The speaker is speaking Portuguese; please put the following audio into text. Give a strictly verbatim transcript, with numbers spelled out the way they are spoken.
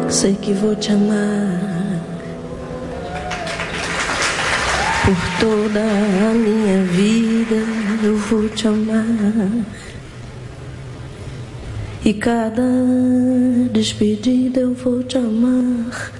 Sei que vou te amar por toda a minha vida, eu vou te amar. E cada despedida eu vou te amar.